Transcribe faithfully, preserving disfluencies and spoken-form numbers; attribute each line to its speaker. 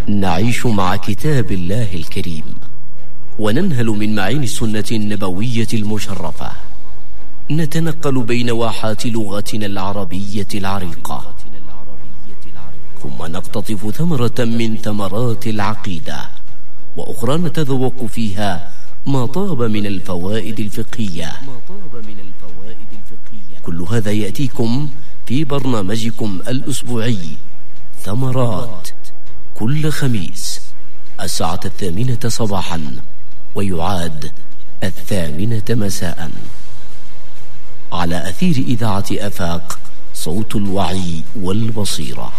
Speaker 1: نعيش مع كتاب الله الكريم وننهل من معين السنة النبوية المشرفة، نتنقل بين واحات لغتنا العربية العريقة، ثم نقتطف ثمرة من ثمرات العقيدة، وأخرى نتذوق فيها ما طاب من الفوائد الفقهية. كل هذا يأتيكم في برنامجكم الأسبوعي ثمرات، كل خميس الساعة الثامنة صباحا، ويعاد الثامنة مساء، على أثير إذاعة آفاق، صوت الوعي والبصيرة.